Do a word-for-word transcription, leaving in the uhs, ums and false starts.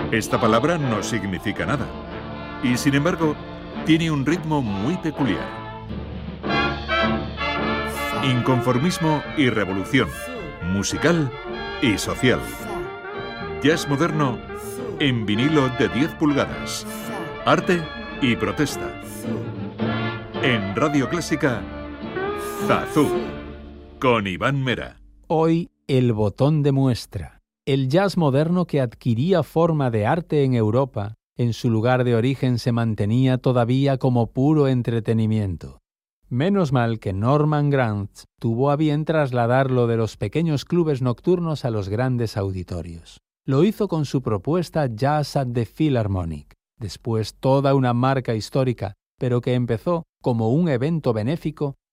Esta palabra no significa nada, y sin embargo, tiene un ritmo muy peculiar. Inconformismo y revolución, musical y social. Jazz moderno en vinilo de diez pulgadas. Arte y protesta. En Radio Clásica, Zazú, con Iván Mera. Hoy, el botón de muestra. El jazz moderno que adquiría forma de arte en Europa, en su lugar de origen se mantenía todavía como puro entretenimiento. Menos mal que Norman Granz tuvo a bien trasladarlo de los pequeños clubes nocturnos a los grandes auditorios. Lo hizo con su propuesta Jazz at the Philharmonic, después toda una marca histórica, pero que empezó como un evento benéfico